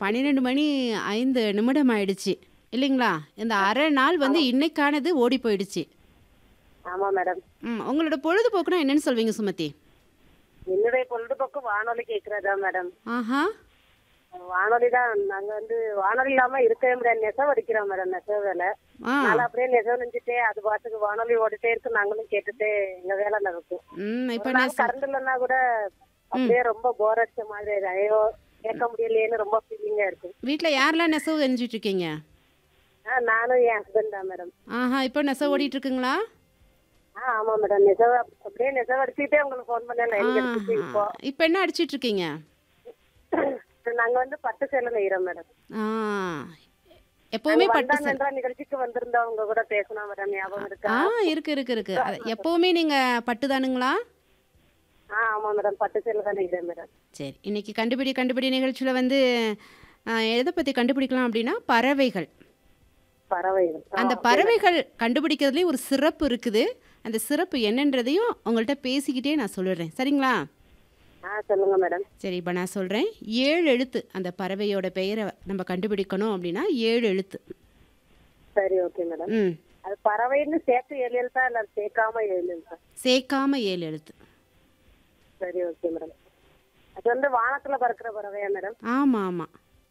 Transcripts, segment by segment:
12 மணி 5 நிமிடம் ஆயிடுச்சு. இல்லைங்களா? இந்த அரை நாள் வந்து ஆமா. இன்னைக்கானது ஓடி போயிடுச்சு. ஆமா மேடம். உங்களோட பொழுதுபோக்குனா என்னன்னு சொல்வீங்க சுமதி? என்னுடைய பொழுதுபோக்கு வானொலி கேட்கறதா மேடம். ஆஹா! வானொலி தான். நாங்க வந்து வானொலி இல்லாம இருக்கவே முடியாது. நெசவு அடிக்கிறோம் மேடம். நெசவு வேலை. ஆ. அதனால அப்படியே நெசவு நெஞ்சுட்டே அது பாட்டுக்கு வானொலி ஓடிட்டே இருக்கு. நாங்களும் கேட்டுட்டே எங்க வேலை நடக்கும். இப்ப ஒரு என்ன நாள் கரண்ட் இல்லைன்னா கூட ம். அப்படியே ரொம்ப போர் அடிச்ச மாதிரி ஆயிடும். ஐயோ கேட்க முடியலையேன்னு ரொம்ப ஃபீலிங்கா இருக்கும். வீட்ல யாரெல்லாம் நெசவு செஞ்சுட்டு இருக்கீங்க? நானும் என் ஹஸ்பண்ட் தான் மேடம். ஆஹா! இப்போ நெசவு ஓடிட்டு இருக்குங்களா? ஆமா மேடம். நெசவு அப்படியே நெசவு அடிச்சுட்டே உங்களுக்கு ஃபோன் பண்ண லைன் கிடைச்சிச்சு ஆஹா! இப்போ. இப்ப என்ன அடிச்சிட்டு இருக்கீங்க? நாங்க வந்து பட்டு சேலை நெய்கிறோம் மேடம். ஆ. நாங்க எப்பவுமே பட்டு வந்தான் சேலை. என்ற நிகழ்ச்சிக்கு வந்திருந்தவங்க கூட பேசணும் மேடம். ஞாபகம் இருக்கா? ஆ இருக்கு. எப்பவுமே நீங்க பட்டு தானுங்களா? ஆமா மேடம். பட்டு சேலை தான் நெய்கிறேன் மேடம். சரி. இன்னைக்கு கண்டுபிடி நிகழ்ச்சியில வந்து எத பத்தி கண்டுபிடிக்கலாம் அப்படின்னா, பறவைகள். பறவைகள். அந்த ஓகே மேடம். பறவைகள் கண்டுபிடிக்கிறதுலயும் ஒரு சிறப்பு இருக்குது. அந்த சிறப்பு என்னன்றதையும் உங்கள்ட்ட பேசிக்கிட்டே நான் சொல்லிடுறேன். சரிங்களா? சொல்லுங்க மேடம். சரி, இப்ப நான் சொல்றேன். 7 எழுத்து. அந்த பறவையோட பெயர நம்ம கண்டுபிடிக்கணும் அப்படின்னா 7 எழுத்து. சரி ஓகே மேடம். ம். அது பறவைன்னு சேர்த்து 7 எழுத்தா இல்ல சேர்க்காம 7 எழுத்தா? சேர்க்காம 7 எழுத்து. சரி ஓகே மேடம். அது வந்து வானத்துல பறக்கிற பறவையா மேடம்? ஆமா.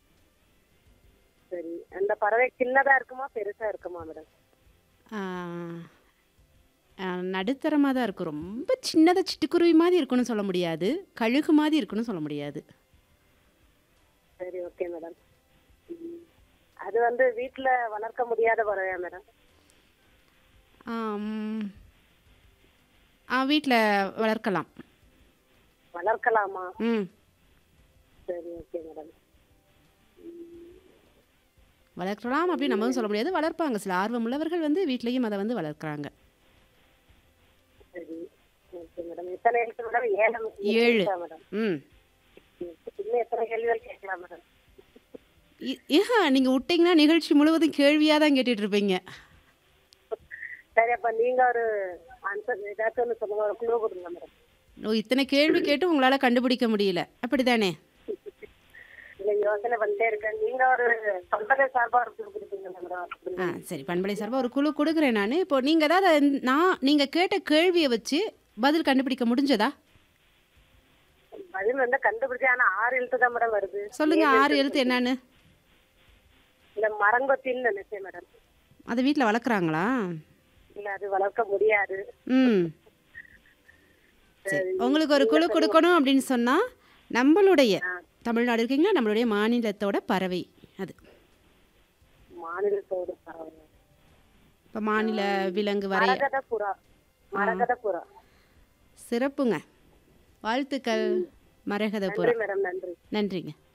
சரி. அந்த பறவை சின்னதா இருக்குமா பெருசா இருக்குமா மேடம்? ஆ நடுத்தரமா தான் இருக்கும். ரொம்ப சின்னதா சிட்டுக்குருவி மாதிரி இருக்குன்னு சொல்ல முடியாது. கழுகு மாதிரி இருக்குன்னு சொல்ல முடியாது. சரி ஓகே மேடம். ம். அது வந்து வீட்ல வளர்க்க முடியாத பறவையா மேடம்? ஆம். வீட்ல வளர்க்கலாம். வளர்க்கலாமா? ம். சரி ஓகே மேடம். வளர்க்கலாம் அப்படின்னு நம்மவும் சொல்ல முடியாது. வளர்ப்பாங்க. சில ஆர்வமுள்ளவர்கள் வந்து வீட்லயும் அத வந்து வளர்க்குறாங்க. சரி ஓகே மேடம். எத்தனை எழுத்து மேடம்? 7 7. எழுத்தா மேடம்? ம். இன்னும் எத்தனை கேள்விகள் கேட்கலாம் மேடம்? நீங்க விட்டீங்கன்னா நிகழ்ச்சி முழுவதும் கேள்வியா தான் கேட்டுட்டு இருப்பீங்க. சரி அப்ப நீங்க ஒரு ஆன்சர் ஏதாச்சும் ஒன்று சொல்லுங்க. ஒரு க்ளூ கொடுங்க மேடம். இத்தனை கேள்வி கேட்டு உங்களால கண்டுபிடிக்க முடியல. அப்படிதானே? இல்ல யோசனை பண்ணிட்டே இருக்கேன். நீங்க ஒரு தொண்டரை சார்பா ஒரு க்ளூ கொடுப்பீங்க மேடம். சரி. பண்பலை சார்பா ஒரு குழு குடுக்குறேன் நானு. இப்போ நீங்க ஏதாவது நீங்க கேட்ட கேள்விய வச்சு பதில் கண்டுபிடிக்க முடிஞ்சதா? பதில் வந்து கண்டுபிடிச்சா ஆனா 6 எழுத்து தான் மேடம் வருது. சொல்லுங்க 7 6 எழுத்து எழுத்து என்னன்னு? இல்ல மரங்கொத்தின்னு நினைச்சேன் மேடம். அத வீட்ல வளர்க்குறாங்களா? இல்ல அது வளர்க்க முடியாது. ம். சரி. சரி, உங்களுக்கு ஒரு நீங்க குழு சொல்லுங்க. குடுக்கணும் அப்படின்னு சொன்னா, நம்மளுடைய ஆ, தமிழ்நாடு இருக்கீங்களா? நம்மளுடைய மாநிலத்தோட பறவை அது. மாநிலத்தோடு பறவை. இப்ப மாநில விலங்கு வரைய மரகத புறா. ஆ மரகத புறா. சிறப்புங்க. வாழ்த்துக்கள். மரகத புறா. நன்றி மேடம். நன்றி. நன்றிங்க.